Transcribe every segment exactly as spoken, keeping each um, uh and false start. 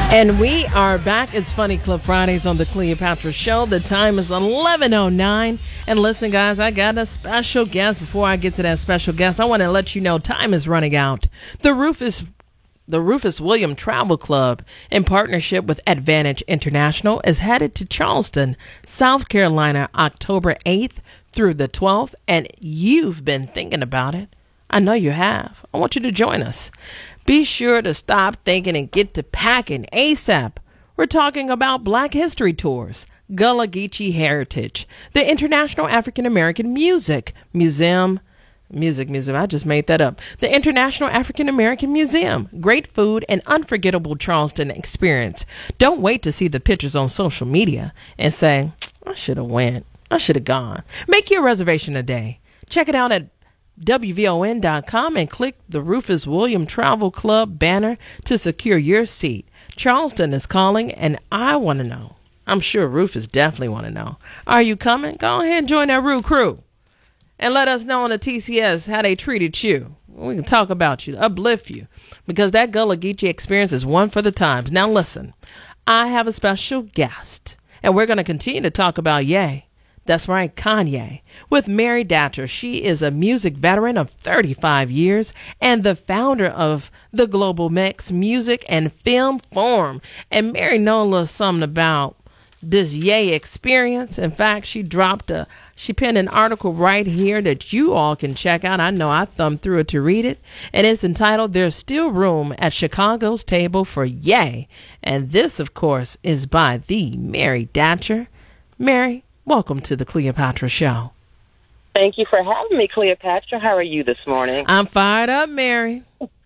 And we are back. It's Funny Club Fridays on the Cleopatra Show. The time is eleven oh nine. And listen, guys, I got a special guest. Before I get to that special guest, I want to let you know time is running out. The Rufus The Rufus Williams Travel Club, in partnership with Advantage International, is headed to Charleston, South Carolina, October eighth through the twelfth. And you've been thinking about it. I know you have. I want you to join us. Be sure to stop thinking and get to packing ASAP. We're talking about Black History Tours, Gullah Geechee Heritage, the International African American Music Museum, Music Museum, I just made that up, the International African American Museum, great food, and unforgettable Charleston experience. Don't wait to see the pictures on social media and say, I should have went, I should have gone. Make your reservation today. Check it out at W V O N dot com and click the Rufus Williams Travel Club banner to secure your seat. Charleston is calling, and I want to know. I'm sure Rufus definitely want to know. Are you coming? Go ahead and join that Rue crew. And let us know on the T C S how they treated you. We can talk about you, uplift you, because that Gullah Geechee experience is one for the times. Now listen, I have a special guest, and we're going to continue to talk about Ye. That's right, Kanye, with Mary Datcher. She is a music veteran of thirty-five years and the founder of the Global Mix Music and Film Forum. And Mary knows a little something about this Ye experience. In fact, she dropped a, she penned an article right here that you all can check out. I know I thumbed through it to read it. And it's entitled, There's Still Room at Chicago's Table for Ye. And this, of course, is by the Mary Datcher. Mary, welcome to the Cleopatra Show. Thank you for having me, Cleopatra. How are you this morning? I'm fired up, Mary.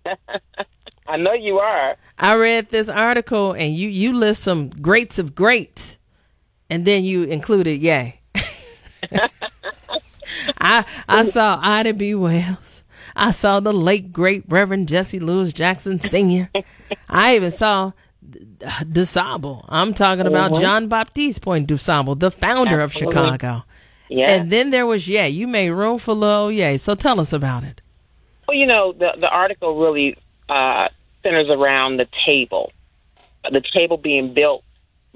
I know you are. I read this article, and you, you list some greats of greats, and then you included Ye. I I saw Ida B. Wells. I saw the late, great Reverend Jesse Louis Jackson Senior I even saw DuSable. I'm talking about mm-hmm. John Baptiste Point DuSable, the founder Absolutely. Of Chicago. Yeah. And then there was Ye. You made room for Lil Ye. So tell us about it. Well, you know, the, the article really uh, centers around the table, the table being built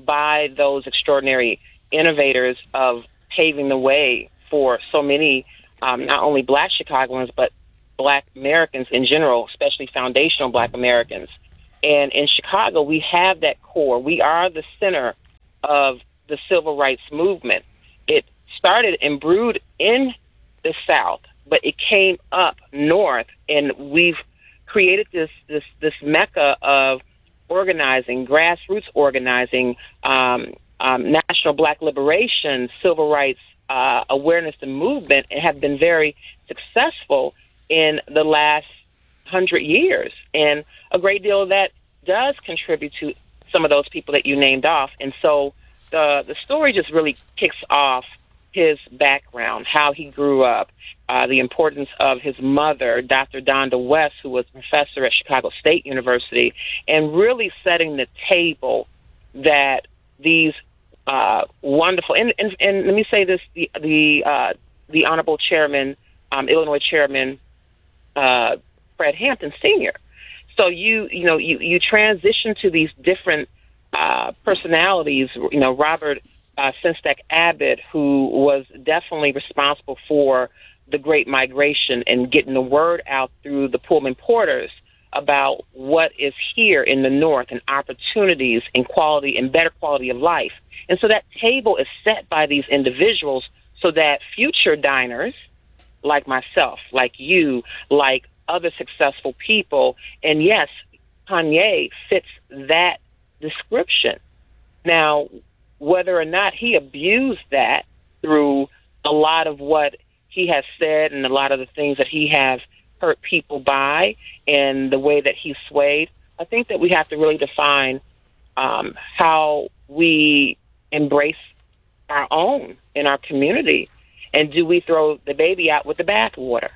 by those extraordinary innovators of paving the way for so many, um, not only Black Chicagoans, but Black Americans in general, especially foundational Black Americans. And in Chicago, we have that core. We are the center of the civil rights movement. It started and brewed in the South, but it came up north, and we've created this this, this mecca of organizing, grassroots organizing, um, um, national Black liberation, civil rights uh, awareness and movement, and have been very successful in the last hundred years. And a great deal of that does contribute to some of those people that you named off. And so the the story just really kicks off his background, how he grew up, uh, the importance of his mother, Doctor Donda West, who was a professor at Chicago State University, and really setting the table that these uh, wonderful, and, and, and let me say this, the the, uh, the Honorable Chairman, um, Illinois Chairman, uh, Fred Hampton Senior So you, you know, you, you transition to these different uh, personalities. You know, Robert uh, Sengstack Abbott, who was definitely responsible for the Great Migration and getting the word out through the Pullman Porters about what is here in the North and opportunities and quality and better quality of life. And so that table is set by these individuals so that future diners like myself, like you, like other successful people, and yes, Kanye fits that description. Now, whether or not he abused that through a lot of what he has said and a lot of the things that he has hurt people by and the way that he swayed, I think that we have to really define um, how we embrace our own in our community. And do we throw the baby out with the bathwater?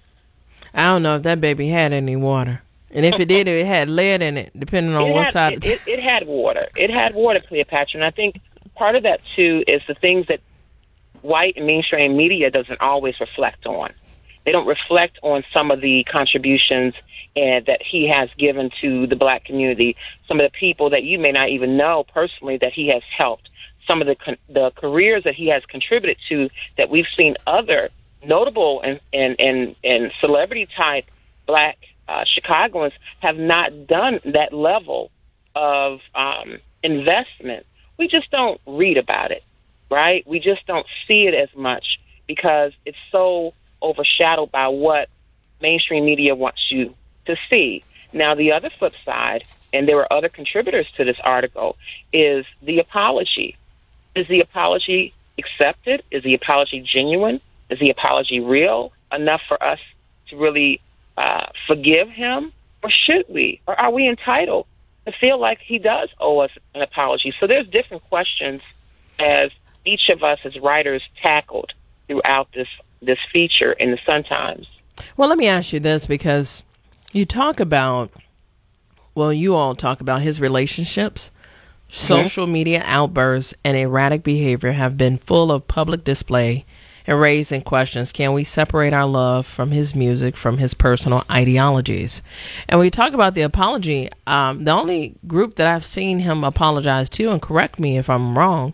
I don't know if that baby had any water. And if it did, it had lead in it, depending on it what had, side. It, it, it had water. It had water, Cleopatra. And I think part of that, too, is the things that white and mainstream media doesn't always reflect on. they don't reflect on some of the contributions and that he has given to the black community, some of the people that you may not even know personally that he has helped, some of the the careers that he has contributed to that we've seen other notable and, and, and, and celebrity-type black uh, Chicagoans have not done that level of um, investment. We just don't read about it, right? We just don't see it as much because it's so overshadowed by what mainstream media wants you to see. Now, the other flip side, and there were other contributors to this article, is the apology. Is the apology accepted? Is the apology genuine? Is the apology real enough for us to really uh, forgive him? Or should we? Or are we entitled to feel like he does owe us an apology? So there's different questions as each of us as writers tackled throughout this, this feature in the Sun-Times. Well, let me ask you this, because you talk about, well, you all talk about his relationships. Social mm-hmm. media outbursts and erratic behavior have been full of public display and raising questions. Can we separate our love from his music, from his personal ideologies? And we talk about the apology. Um, the only group that I've seen him apologize to, and correct me if I'm wrong,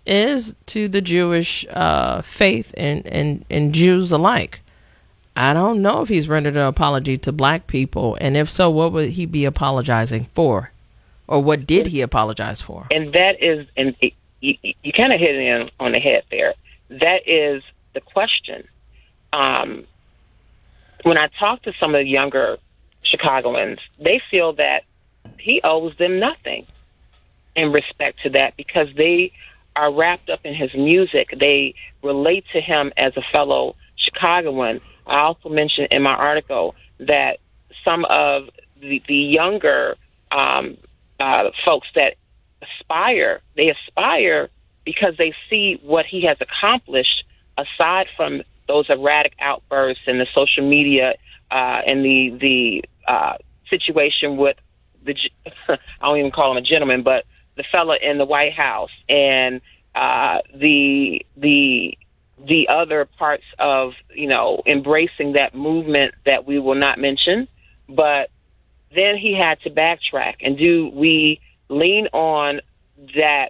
is to the Jewish uh, faith and, and, and Jews alike. I don't know if he's rendered an apology to black people. And if so, what would he be apologizing for? Or what did he apologize for? And that is, and it, you, you kind of hit it on the head there. That is the question. Um, when I talk to some of the younger Chicagoans, they feel that he owes them nothing in respect to that because they are wrapped up in his music. They relate to him as a fellow Chicagoan. I also mentioned in my article that some of the, the younger um, uh, folks that aspire, they aspire because they see what he has accomplished aside from those erratic outbursts and the social media uh, and the the uh, situation with the, I don't even call him a gentleman, but the fella in the White House and uh, the the the other parts of, you know, embracing that movement that we will not mention. But then he had to backtrack. And do we lean on that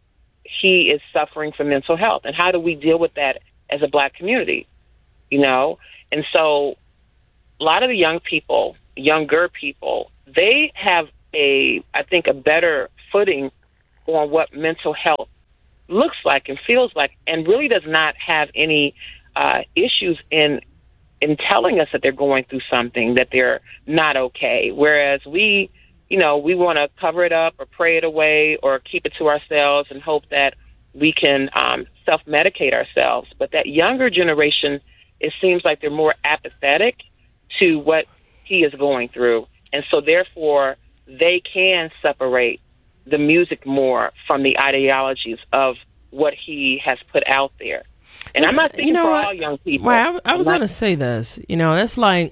he is suffering from mental health? And how do we deal with that as a black community? You know? And so a lot of the young people, younger people, they have a, I think, a better footing on what mental health looks like and feels like, and really does not have any uh, issues in in telling us that they're going through something, that they're not okay. Whereas we, you know, we want to cover it up or pray it away or keep it to ourselves and hope that we can um, self-medicate ourselves. But that younger generation, it seems like they're more apathetic to what he is going through. And so therefore, they can separate the music more from the ideologies of what he has put out there. And it's, I'm not speaking you know for what? all young people. Well, I, I was going to say this. You know, it's like,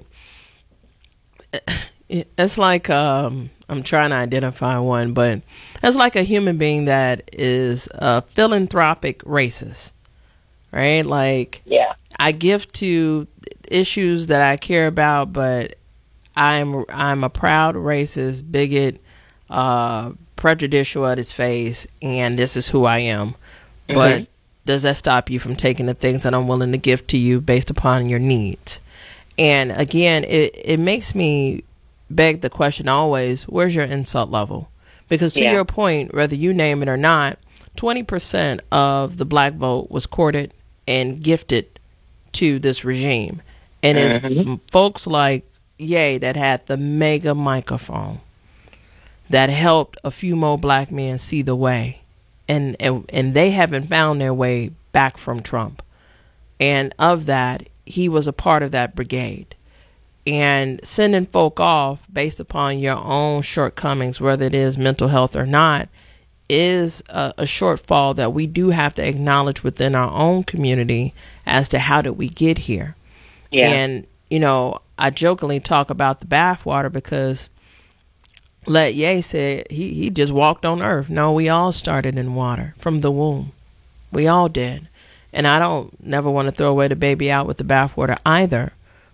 it's like, um, I'm trying to identify one, but it's like a human being that is a philanthropic racist, right? Like, yeah. I give to issues that I care about, but I'm I'm a proud racist, bigot, uh, prejudicial at his face, and this is who I am. Mm-hmm. But does that stop you from taking the things that I'm willing to give to you based upon your needs? And again, it, it makes me beg the question always, where's your insult level? Because to yeah. your point, whether you name it or not, twenty percent of the black vote was courted and gifted to this regime. And mm-hmm. it's folks like Ye that had the mega microphone that helped a few more black men see the way. And, and and they haven't found their way back from Trump. And of that, he was a part of that brigade. And sending folk off based upon your own shortcomings, whether it is mental health or not, is a, a shortfall that we do have to acknowledge within our own community as to how did we get here. Yeah. And, you know, I jokingly talk about the bathwater because Let Ye said he, he just walked on earth. No, we all started in water from the womb. We all did. And I don't never want to throw away the baby out with the bathwater either.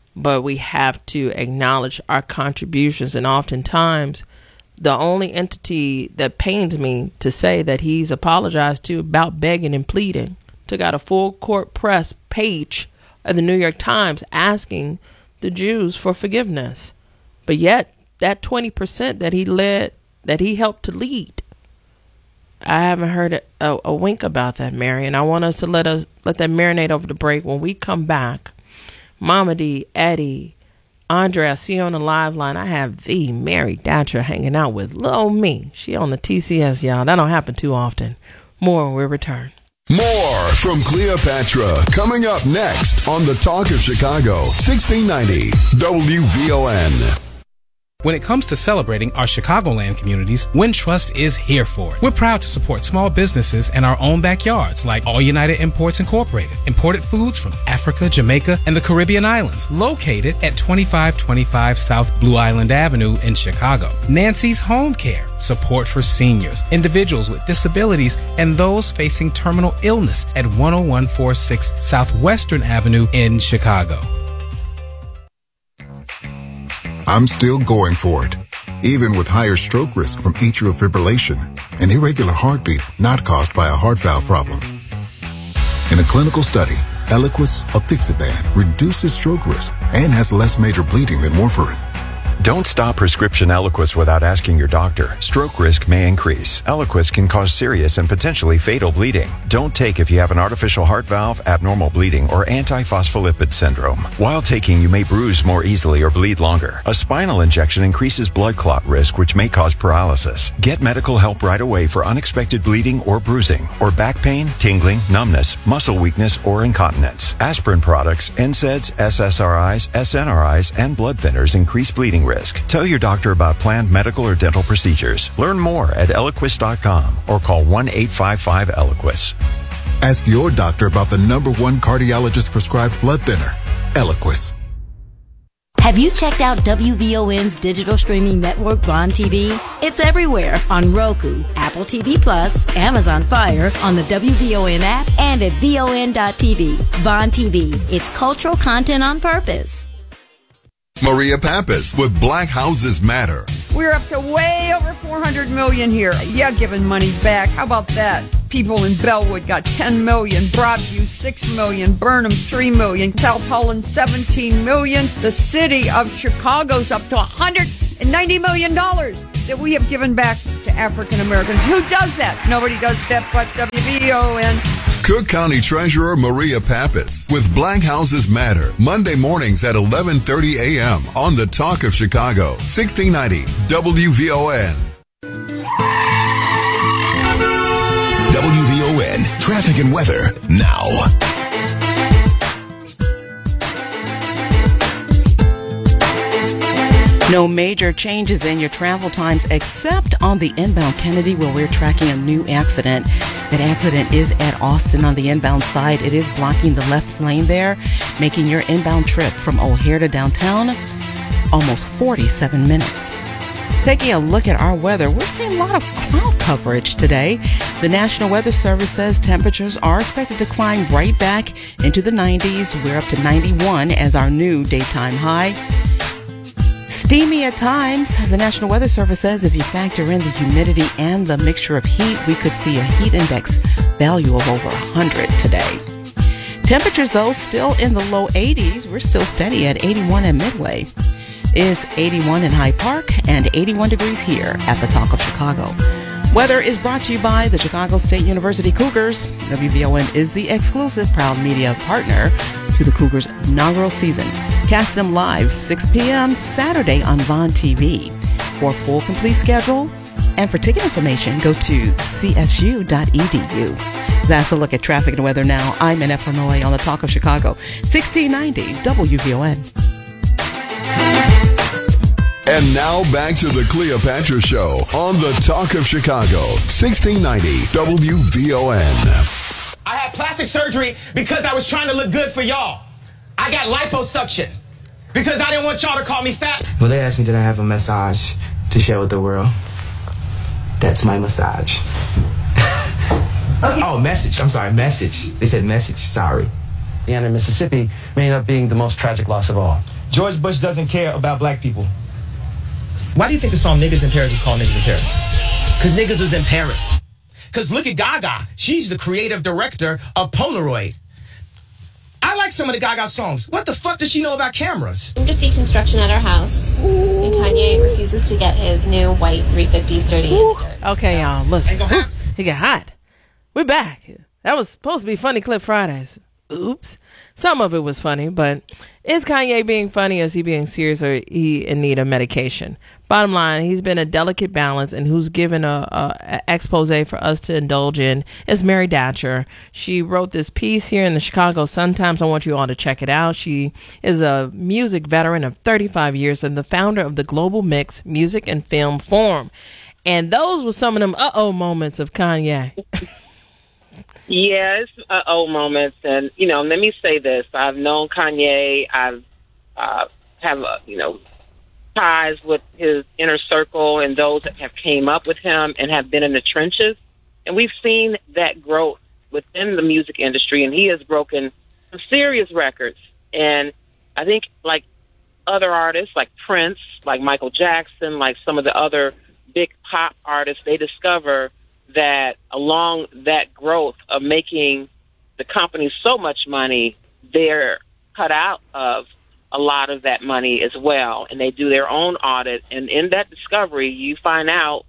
but we have to acknowledge our contributions. And oftentimes, the only entity that pains me to say that he's apologized to about begging and pleading, took out a full court press page of the New York Times asking the Jews for forgiveness. But yet, that twenty percent that he led, that he helped to lead, I haven't heard a, a, a wink about that, Mary. And I want us to let us let that marinate over the break. When we come back, Mama D, Eddie, Andre, I see you on the live line. I have the Mary Datcher hanging out with Lil Me. She on the T C S, y'all. That don't happen too often. More when we return. More from Cleopatra coming up next on the Talk of Chicago, sixteen ninety W V O N. When it comes to celebrating our Chicagoland communities, Wintrust is here for it. We're proud to support small businesses in our own backyards, like All United Imports Incorporated, imported foods from Africa, Jamaica, and the Caribbean islands, located at twenty-five twenty-five South Blue Island Avenue in Chicago. Nancy's Home Care, support for seniors, individuals with disabilities, and those facing terminal illness at one oh one forty-six Southwestern Avenue in Chicago. I'm still going for it, even with higher stroke risk from atrial fibrillation, an irregular heartbeat not caused by a heart valve problem. In a clinical study, Eliquis apixaban reduces stroke risk and has less major bleeding than warfarin. Don't stop prescription Eliquis without asking your doctor. Stroke risk may increase. Eliquis can cause serious and potentially fatal bleeding. Don't take if you have an artificial heart valve, abnormal bleeding, or antiphospholipid syndrome. While taking, you may bruise more easily or bleed longer. A spinal injection increases blood clot risk, which may cause paralysis. Get medical help right away for unexpected bleeding or bruising, or back pain, tingling, numbness, muscle weakness, or incontinence. Aspirin products, N SAIDs, S S R Is, S N R Is, and blood thinners increase bleeding risk. Tell your doctor about planned medical or dental procedures. Learn more at Eliquis dot com or call one eight five five Eliquis. Ask your doctor about the number one cardiologist prescribed blood thinner, Eliquis. Have you checked out W V O N's digital streaming network, Vaughn T V? It's everywhere on Roku, Apple T V Plus, Amazon Fire, on the W V O N app, and at V O N dot T V. Vaughn T V. It's cultural content on purpose. Maria Pappas with Black Houses Matter. We're up to way over four hundred million here. Yeah, giving money back. How about that? People in Bellwood got ten million, Broadview six million, Burnham three million, South Holland seventeen million. The city of Chicago's up to one hundred ninety million dollars that we have given back to African Americans. Who does that? Nobody does that but W V O N. Cook County Treasurer Maria Pappas with Black Houses Matter, Monday mornings at eleven thirty a.m. on the Talk of Chicago, sixteen ninety W V O N. W V O N traffic and weather now. No major changes in your travel times except on the inbound Kennedy, where we're tracking a new accident. That accident is at Austin on the inbound side. It is blocking the left lane there, making your inbound trip from O'Hare to downtown almost forty-seven minutes. Taking a look at our weather, we're seeing a lot of cloud coverage today. The National Weather Service says temperatures are expected to climb right back into the nineties. We're up to ninety-one as our new daytime high. Steamy at times. The National Weather Service says if you factor in the humidity and the mixture of heat, we could see a heat index value of over one hundred today. Temperatures, though, still in the low eighties. We're still steady at eighty-one at Midway. It's eighty-one in Hyde Park and eighty-one degrees here at the Talk of Chicago. Weather is brought to you by the Chicago State University Cougars. W V O N is the exclusive proud media partner to the Cougars' inaugural season. Catch them live six p.m. Saturday on Vaughn T V. For full complete schedule and for ticket information, go to c s u dot e d u. That's a look at traffic and weather now. I'm Annette Fernoy on the Talk of Chicago, sixteen ninety W V O N. And now back to the Cleopatra Show on the Talk of Chicago, sixteen ninety W V O N. I had plastic surgery because I was trying to look good for y'all. I got liposuction because I didn't want y'all to call me fat. Well, they asked me, did I have a massage to share with the world? That's my massage. Oh, message. I'm sorry, message. They said message. Sorry. And in Mississippi may end up being the most tragic loss of all. George Bush doesn't care about black people. Why do you think the song Niggas in Paris is called Niggas in Paris? Because niggas was in Paris. Because look at Gaga. She's the creative director of Polaroid. I like some of the Gaga songs. What the fuck does she know about cameras? To see construction at our house, and Kanye refuses to get his new white three fifties dirty in the dirt. Okay, y'all, listen. It got hot. We're back. That was supposed to be Funny Clip Fridays. Oops. Some of it was funny, but is Kanye being funny, or is he being serious, or he in need of medication? Bottom line, he's been a delicate balance, and who's given a, a, a expose for us to indulge in is Mary Datcher. She wrote this piece here in the Chicago Sun-Times. I want you all to check it out. She is a music veteran of thirty-five years and the founder of the Global Mix Music and Film Forum. And those were some of them uh-oh moments of Kanye. Yes, uh, old moments, and you know, let me say this: I've known Kanye. I've uh, have uh, you know ties with his inner circle and those that have came up with him and have been in the trenches, and we've seen that growth within the music industry. And he has broken some serious records. And I think, like other artists, like Prince, like Michael Jackson, like some of the other big pop artists, they discover that along that growth of making the company so much money, they're cut out of a lot of that money as well. And they do their own audit. And in that discovery, you find out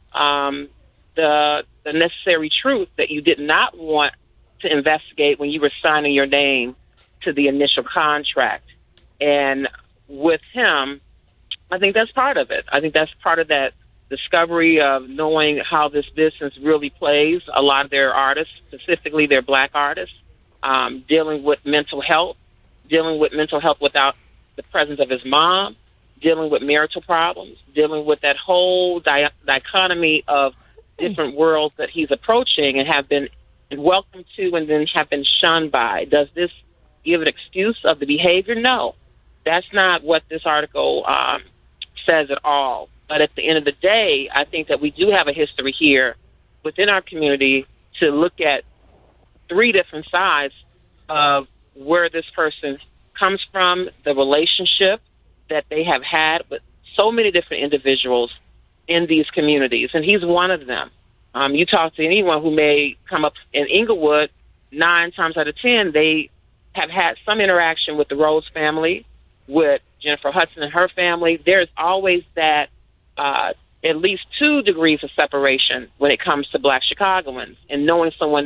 um, the, the necessary truth that you did not want to investigate when you were signing your name to the initial contract. And with him, I think that's part of it. I think that's part of that discovery of knowing how this business really plays. A lot of their artists, specifically their black artists, um, dealing with mental health, dealing with mental health without the presence of his mom, dealing with marital problems, dealing with that whole di- dichotomy of different worlds that he's approaching and have been welcomed to and then have been shunned by. Does this give an excuse of the behavior? No. That's not what this article um, says at all. But at the end of the day, I think that we do have a history here within our community to look at three different sides of where this person comes from, the relationship that they have had with so many different individuals in these communities. And he's one of them. Um, you talk to anyone who may come up in Inglewood, nine times out of ten, they have had some interaction with the Rhodes family, with Jennifer Hudson and her family. There's always that Uh, at least two degrees of separation when it comes to black Chicagoans, and knowing someone